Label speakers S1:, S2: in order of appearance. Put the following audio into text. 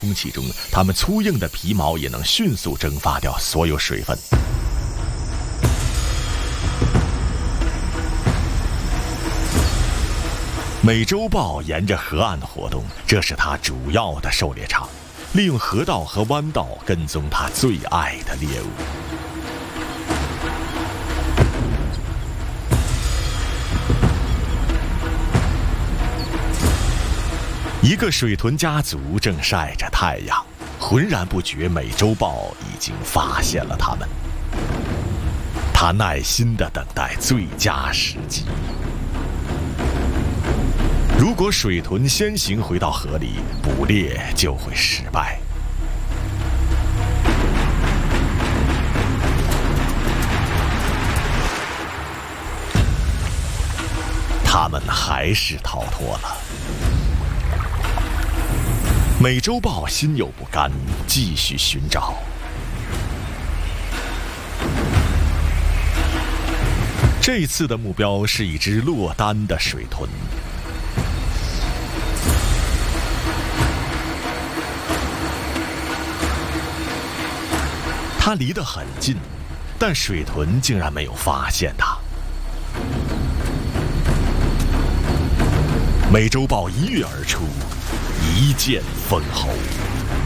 S1: 空气中，它们粗硬的皮毛也能迅速蒸发掉所有水分。美洲豹沿着河岸活动，这是它主要的狩猎场，利用河道和弯道跟踪它最爱的猎物。一个水豚家族正晒着太阳，浑然不觉美洲豹已经发现了它们。它耐心地等待最佳时机。如果水豚先行回到河里，捕猎就会失败。它们还是逃脱了。美洲豹心有不甘，继续寻找。这次的目标是一只落单的水豚。它离得很近，但水豚竟然没有发现它。美洲豹一跃而出，一剑封喉。